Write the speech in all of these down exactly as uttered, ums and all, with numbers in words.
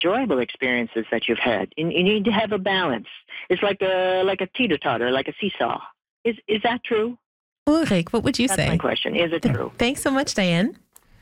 enjoyable experiences that you've had. And you need to have a balance. It's like a like a teeter-totter, like a seesaw. Is is that true? Ulrich, what would you That's say? my question. Is it true? Thanks so much, Diane.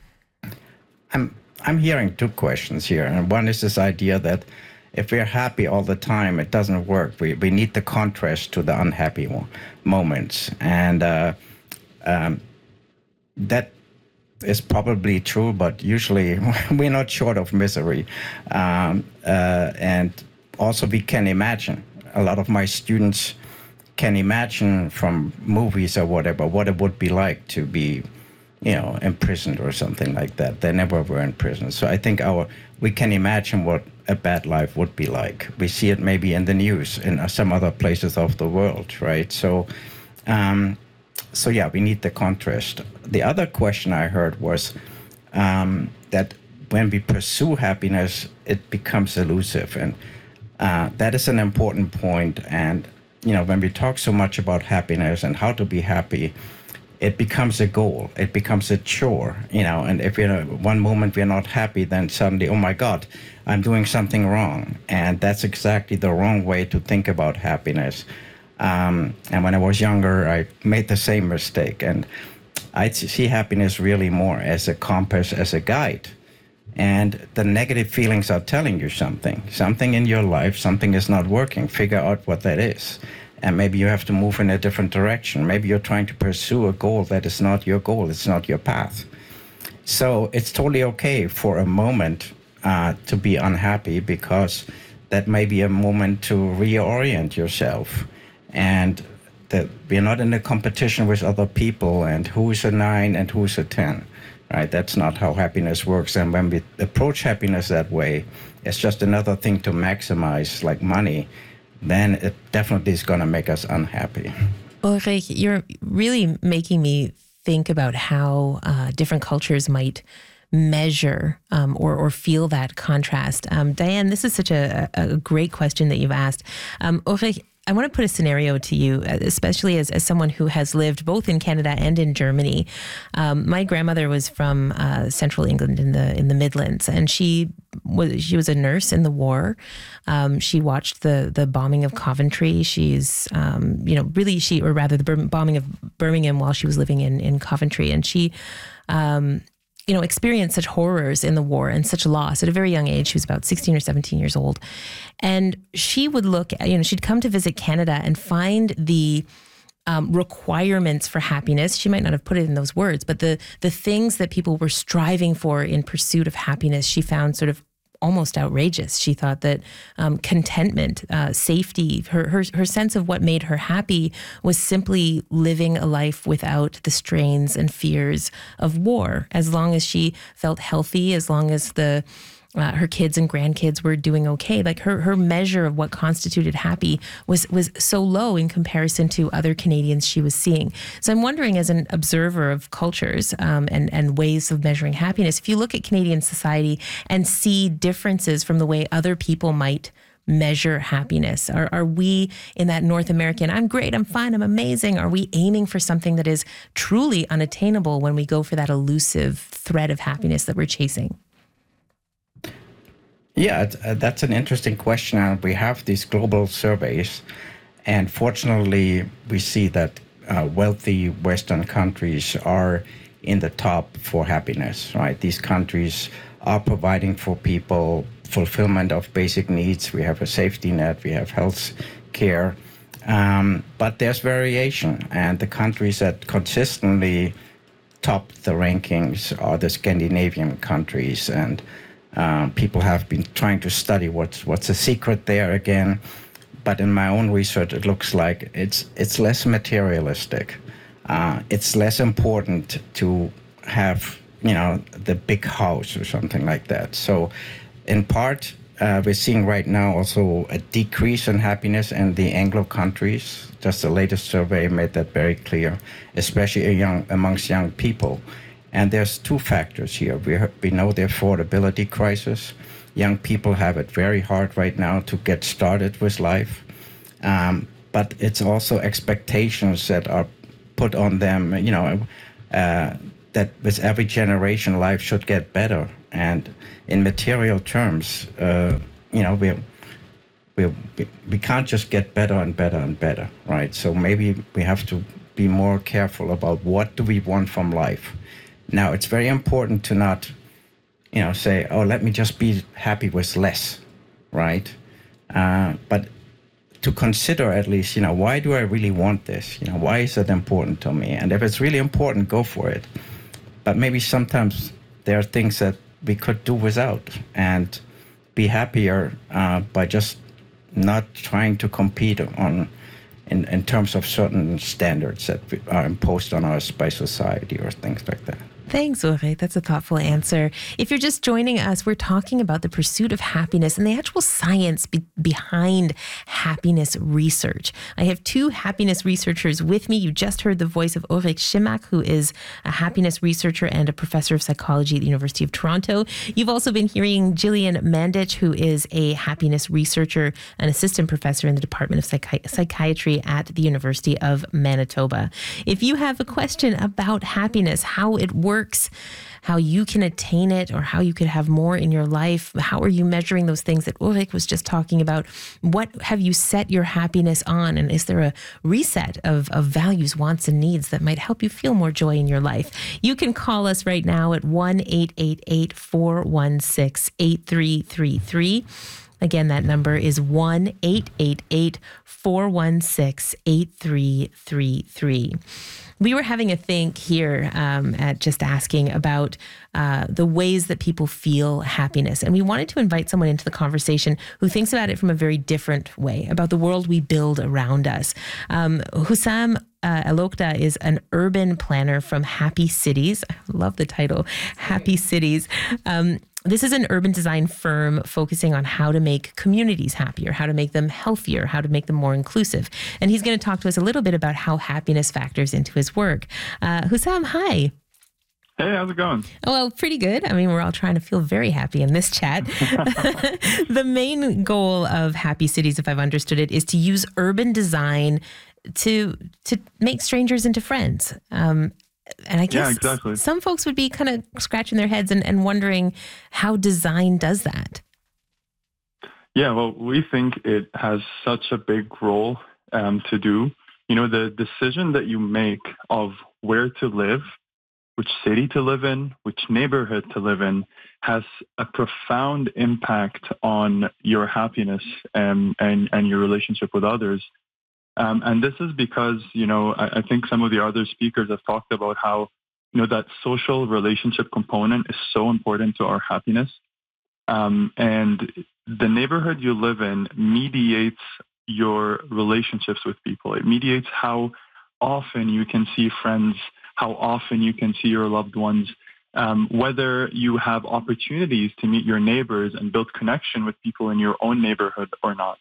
I'm I'm hearing two questions here, and one is this idea that if we're happy all the time, it doesn't work. We we need the contrast to the unhappy moments, and uh, um, that is probably true. But usually, we're not short of misery, um, uh, and also we can imagine. A lot of my students can imagine from movies or whatever what it would be like to be, you know, imprisoned or something like that. They never were in prison. So I think our we can imagine what a bad life would be like. We see it maybe in the news in some other places of the world, right? So, um, so yeah, we need the contrast. The other question I heard was um, that when we pursue happiness, it becomes elusive, and uh, that is an important point. And you know, when we talk so much about happiness and how to be happy, it becomes a goal. It becomes a chore, you know. And if you know, one moment we're not happy, then suddenly, oh my God, I'm doing something wrong. And that's exactly the wrong way to think about happiness. Um, and when I was younger, I made the same mistake. And I see happiness really more as a compass, as a guide. And the negative feelings are telling you something. Something in your life, something is not working. Figure out what that is. And maybe you have to move in a different direction. Maybe you're trying to pursue a goal that is not your goal. It's not your path. So it's totally okay for a moment uh, to be unhappy, because that may be a moment to reorient yourself. And that we're not in a competition with other people and who's a nine and who's a ten. Right? That's not how happiness works. And when we approach happiness that way, it's just another thing to maximize, like money, then it definitely is going to make us unhappy. Ulrich, you're really making me think about how uh, different cultures might measure um, or or feel that contrast. Um, Diane, this is such a, a great question that you've asked. Um, Ulrich, I want to put a scenario to you, especially as, as someone who has lived both in Canada and in Germany. Um, my grandmother was from uh, central England in the in the Midlands, and she was she was a nurse in the war. Um, she watched the the bombing of Coventry. She's um, you know really she or rather the bombing of Birmingham while she was living in in Coventry, and she. Um, you know, experienced such horrors in the war and such loss at a very young age. She was about sixteen or seventeen years old. And she would look, you know, she'd come to visit Canada and find the um, requirements for happiness. She might not have put it in those words, but the the things that people were striving for in pursuit of happiness, she found sort of almost outrageous. She thought that um, contentment, uh, safety, her, her her sense of what made her happy was simply living a life without the strains and fears of war. As long as she felt healthy, as long as the uh, her kids and grandkids were doing okay, like her her measure of what constituted happy was was so low in comparison to other Canadians she was seeing. So I'm wondering, as an observer of cultures um, and and ways of measuring happiness, if you look at Canadian society and see differences from the way other people might measure happiness, are are we in that North American, I'm great, I'm fine, I'm amazing? Are we aiming for something that is truly unattainable when we go for that elusive thread of happiness that we're chasing? Yeah, uh, that's an interesting question. And we have these global surveys, and fortunately, we see that uh, wealthy Western countries are in the top for happiness, right? These countries are providing for people fulfillment of basic needs. We have a safety net, we have health care, um, but there's variation. And the countries that consistently top the rankings are the Scandinavian countries, and Um, people have been trying to study what's what's the secret there again, but in my own research, it looks like it's it's less materialistic. Uh, it's less important to have, you know, the big house or something like that. So, in part, uh, we're seeing right now also a decrease in happiness in the Anglo countries. Just the latest survey made that very clear, especially young amongst young people. And there's two factors here. We, we know the affordability crisis. Young people have it very hard right now to get started with life. Um, but it's also expectations that are put on them, you know, uh, that with every generation, life should get better. And in material terms, uh, you know, we we we can't just get better and better and better, right? So maybe we have to be more careful about what do we want from life. Now, it's very important to not, you know, say, oh, let me just be happy with less, right? Uh, but to consider at least, you know, why do I really want this? You know, why is it important to me? And if it's really important, go for it. But maybe sometimes there are things that we could do without and be happier uh, by just not trying to compete on in, in terms of certain standards that are imposed on us by society or things like that. Thanks, Ulrich. That's a thoughtful answer. If you're just joining us, we're talking about the pursuit of happiness and the actual science be- behind happiness research. I have two happiness researchers with me. You just heard the voice of Ulrich Schimmach, who is a happiness researcher and a professor of psychology at the University of Toronto. You've also been hearing Gillian Mandich, who is a happiness researcher and assistant professor in the Department of Psychi- Psychiatry at the University of Manitoba. If you have a question about happiness, how it works, how you can attain it, or how you could have more in your life. How are you measuring those things that Ulrich was just talking about? What have you set your happiness on? And is there a reset of, of values, wants, and needs that might help you feel more joy in your life? You can call us right now at one eight eight eight, four one six, eight three three three. Again, that number is one eight eight eight, four one six, eight three three three. We were having a think here um, at Just Asking about uh, the ways that people feel happiness. And we wanted to invite someone into the conversation who thinks about it from a very different way, about the world we build around us. Um, Hussam uh, Alokda is an urban planner from Happy Cities. I love the title, Happy Cities. Um, This is an urban design firm focusing on how to make communities happier, how to make them healthier, how to make them more inclusive. And he's going to talk to us a little bit about how happiness factors into his work. Uh, Hussam, hi. Hey, how's it going? Oh, well, pretty good. I mean, we're all trying to feel very happy in this chat. The main goal of Happy Cities, if I've understood it, is to use urban design to to make strangers into friends. Um, And I guess yeah, exactly. some folks would be kind of scratching their heads and, and wondering how design does that. Yeah, well, we think it has such a big role um, to do. You know, the decision that you make of where to live, which city to live in, which neighborhood to live in, has a profound impact on your happiness and, and, and your relationship with others. Um, and this is because, you know, I, I think some of the other speakers have talked about how, you know, that social relationship component is so important to our happiness. Um, and the neighborhood you live in mediates your relationships with people. It mediates how often you can see friends, how often you can see your loved ones, um, whether you have opportunities to meet your neighbors and build connection with people in your own neighborhood or not.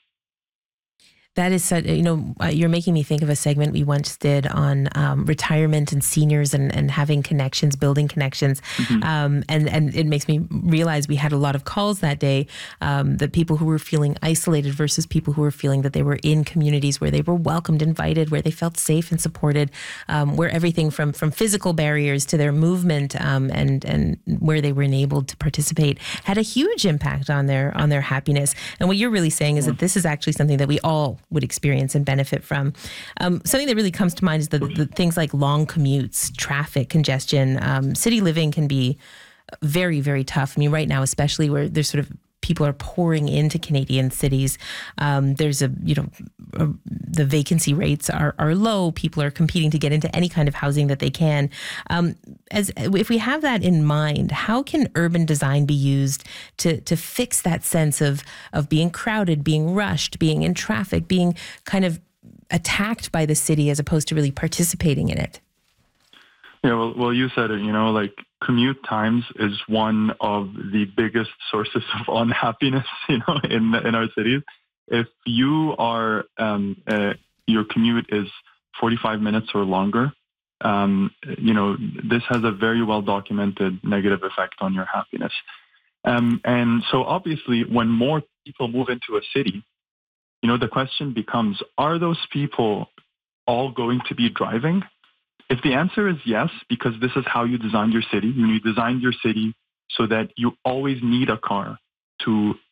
That is such, you know, uh, you're making me think of a segment we once did on um, retirement and seniors and, and having connections, building connections. Mm-hmm. Um, and, and it makes me realize we had a lot of calls that day um, that people who were feeling isolated versus people who were feeling that they were in communities where they were welcomed, invited, where they felt safe and supported, um, where everything from, from physical barriers to their movement um, and, and where they were enabled to participate had a huge impact on their, on their happiness. And what you're really saying is yeah. that this is actually something that we all would experience and benefit from. Um, something that really comes to mind is the, the things like long commutes, traffic congestion. Um, city living can be very, very tough. I mean, right now, especially where there's sort of people are pouring into Canadian cities. Um, there's a, you know, a, the vacancy rates are, are low. People are competing to get into any kind of housing that they can. Um, as if we have that in mind, how can urban design be used to to fix that sense of of being crowded, being rushed, being in traffic, being kind of attacked by the city as opposed to really participating in it? Yeah, well, well, you said it, you know, like commute times is one of the biggest sources of unhappiness, you know, in in our cities. If you are, um, uh, your commute is forty-five minutes or longer, um, you know, this has a very well documented negative effect on your happiness. Um, and so obviously when more people move into a city, you know, the question becomes, are those people all going to be driving? If the answer is yes, because this is how you designed your city, when you designed your city so that you always need a car to